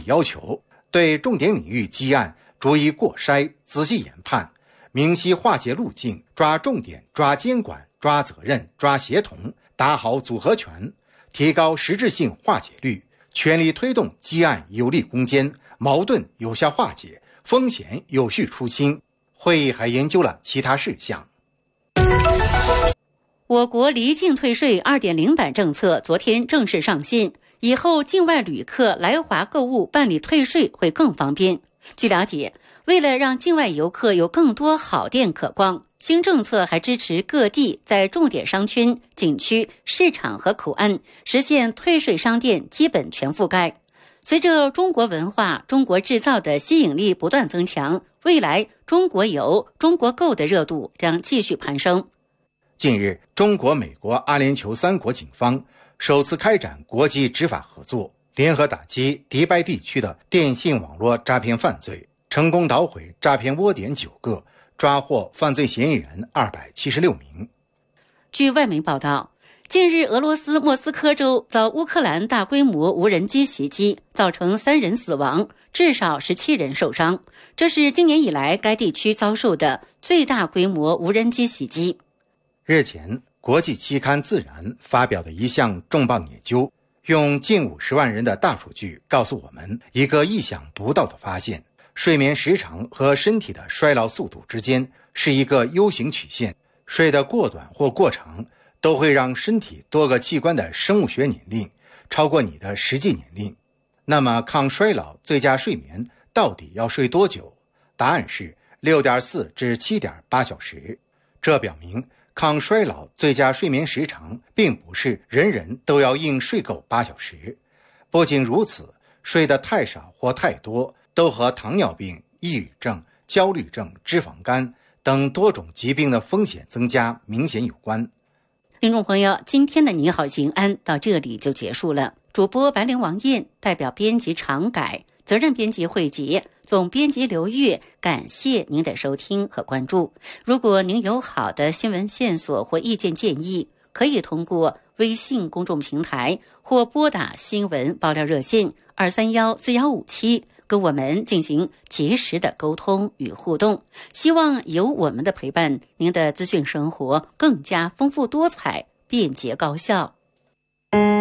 要求，对重点领域基案逐一过筛，仔细研判，明晰化解路径，抓重点，抓监管，抓责任，抓协同，打好组合拳，提高实质性化解率，全力推动基案有力攻坚，矛盾有效化解，风险有序出清。会议还研究了其他事项。 我国离境退税 2.0 版政策昨天正式上线，以后境外旅客来华购物办理退税会更方便。据了解，为了让境外游客有更多好店可逛，新政策还支持各地在重点商圈、景区、市场和口岸实现退税商店基本全覆盖。随着中国文化、中国制造的吸引力不断增强，未来中国游、中国购的热度将继续攀升。 近日，中国、美国、阿联酋3国警方首次开展国际执法合作，联合打击迪拜地区的电信网络诈骗犯罪，成功捣毁诈骗窝点9个，抓获犯罪嫌疑人276名。 据外媒报道，近日俄罗斯莫斯科州遭乌克兰大规模无人机袭击，造成3人死亡，至少17人受伤。这是今年以来该地区遭受的最大规模无人机袭击。 日前，国际期刊《自然》发表的一项重磅研究，用近50万人的大数据告诉我们一个意想不到的发现：睡眠时长和身体的衰老速度之间是一个 U 型曲线，睡得过短或过长都会让身体多个器官的生物学年龄超过你的实际年龄。那么抗衰老最佳睡眠到底要睡多久？答案是 6.4 至 7.8 小时。这表明抗衰老最佳睡眠时长并不是人人都要硬睡够8小时。不仅如此，睡得太少或太多都和糖尿病、抑郁症、焦虑症、脂肪肝等多种疾病的风险增加明显有关。 听众朋友，今天的你好静安到这里就结束了。主播白灵王燕代表编辑常改，责任编辑慧杰，总编辑刘月，感谢您的收听和关注。如果您有好的新闻线索或意见建议，可以通过微信公众平台或拨打新闻爆料热线2314157跟我们进行及时的沟通与互动。希望有我们的陪伴，您的资讯生活更加丰富多彩、便捷高效。